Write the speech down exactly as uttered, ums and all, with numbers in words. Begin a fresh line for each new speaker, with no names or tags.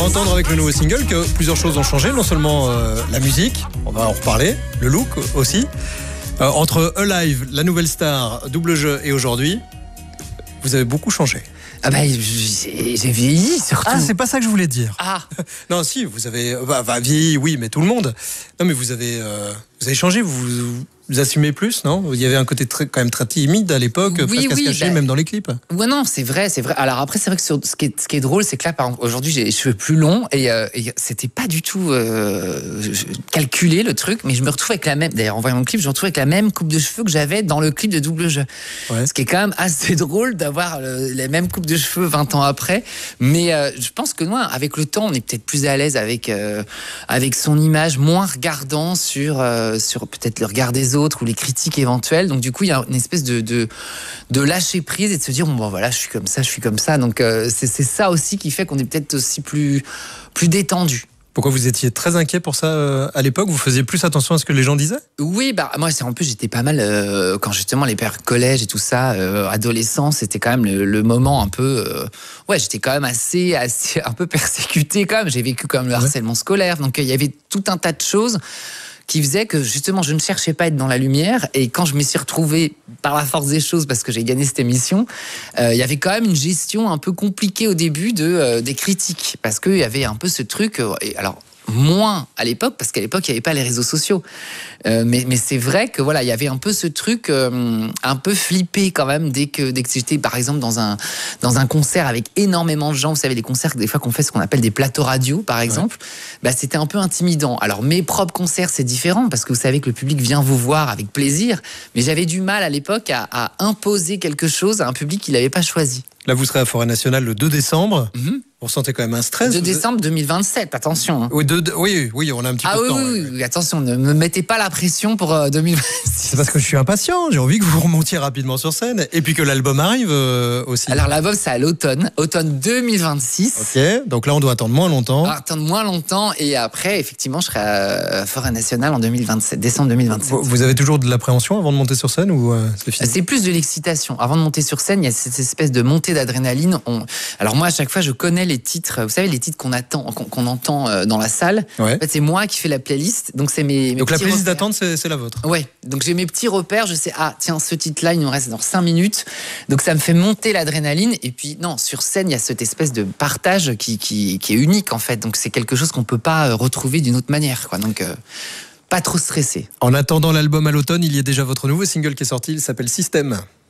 entendre avec le nouveau single que plusieurs choses ont changé. Non seulement euh, la musique, on va en reparler, le look aussi. Euh, entre Alive, la nouvelle star, double jeu et aujourd'hui, vous avez beaucoup changé.
Ah bah j'ai, j'ai vieilli surtout.
Ah, c'est pas ça que je voulais dire.
Ah.
Non, si, vous avez bah, bah, vieilli, oui, mais tout le monde. Non, mais vous avez, euh, vous avez changé, vous, vous, vous assumez plus, non ? Il y avait un côté très, quand même très timide à l'époque,
Oui,
presque à se
oui,
cacher,
bah,
même dans les clips.
Ouais, non, c'est vrai, c'est vrai. Alors après, c'est vrai que sur, ce, qui est, ce qui est drôle, c'est que là, par exemple, aujourd'hui, j'ai les cheveux plus longs et, euh, et c'était pas du tout euh, calculé le truc, mais je me retrouve avec la même. D'ailleurs, en voyant le clip, je me retrouve avec la même coupe de cheveux que j'avais dans le clip de Double Jeu. Ouais. Ce qui est quand même assez drôle d'avoir le, les mêmes coupes de cheveux vingt ans après. Mais euh, je pense que non, avec le temps, on est peut-être plus à l'aise avec euh, avec son image, moins regardant sur euh, sur peut-être le regard des autres ou les critiques éventuelles. Donc du coup, il y a une espèce de de, de lâcher prise et de se dire bon, bon voilà, je suis comme ça, je suis comme ça. Donc euh, c'est c'est ça aussi qui fait qu'on est peut-être aussi plus plus détendu.
Pourquoi vous étiez très inquiet pour ça euh, à l'époque ? Vous faisiez plus attention à ce que les gens disaient ?
Oui, bah moi c'est en plus j'étais pas mal euh, quand justement les pères collège et tout ça, euh, adolescent, c'était quand même le, le moment un peu, euh, ouais, j'étais quand même assez, assez un peu persécuté quand même. J'ai vécu quand même le harcèlement ouais. scolaire, donc il euh, y avait tout un tas de choses qui faisait que justement je ne cherchais pas à être dans la lumière, et quand je m'y suis retrouvé par la force des choses parce que j'ai gagné cette émission, euh, il y avait quand même une gestion un peu compliquée au début de euh, des critiques, parce qu'il y avait un peu ce truc, euh, et alors moins à l'époque, parce qu'à l'époque il n'y avait pas les réseaux sociaux, euh, mais, mais c'est vrai que voilà, il y avait un peu ce truc euh, un peu flippé quand même dès que, dès que j'étais par exemple dans un, dans un concert avec énormément de gens. Vous savez, les concerts des fois qu'on fait ce qu'on appelle des plateaux radio par exemple, ouais. bah, c'était un peu intimidant. Alors mes propres concerts c'est différent parce que vous savez que le public vient vous voir avec plaisir, mais j'avais du mal à l'époque à, à imposer quelque chose à un public qui ne l'avait pas choisi.
Là, vous serez à Forêt Nationale le deux décembre.
Mm-hmm.
Vous ressentez quand même un stress.
deux décembre deux mille vingt-sept, attention. Hein.
Oui, de, de, oui, oui, on a un petit
ah
peu
oui,
de temps.
Oui,
oui,
oui, attention, ne me mettez pas la pression pour euh, deux mille vingt-six.
C'est parce que je suis impatient. J'ai envie que vous remontiez rapidement sur scène. Et puis que l'album arrive euh, aussi.
Alors, l'album, c'est à l'automne. Automne deux mille vingt-six.
Ok, donc là, on doit attendre moins longtemps.
On doit attendre moins longtemps. Et après, effectivement, je serai à Forêt Nationale en deux mille vingt-sept, décembre deux mille vingt-sept.
Vous, vous avez toujours de l'appréhension avant de monter sur scène ou euh, c'est fini ?
C'est plus de l'excitation. Avant de monter sur scène, il y a cette espèce de montée d'adrénaline. On... Alors moi, à chaque fois, je connais les titres. Vous savez, les titres qu'on attend, qu'on, qu'on entend dans la salle. Ouais. En fait, c'est moi qui fais la playlist. Donc c'est mes, mes
donc la playlist
repères.
d'attente, c'est, c'est la vôtre.
Ouais. Donc j'ai mes petits repères. Je sais, ah tiens, ce titre-là, il nous reste dans cinq minutes. Donc ça me fait monter l'adrénaline. Et puis non, sur scène, il y a cette espèce de partage qui, qui, qui est unique en fait. Donc c'est quelque chose qu'on peut pas retrouver d'une autre manière, quoi. Donc euh, pas trop stressé.
En attendant l'album à l'automne, il y a déjà votre nouveau single qui est sorti. Il s'appelle Système.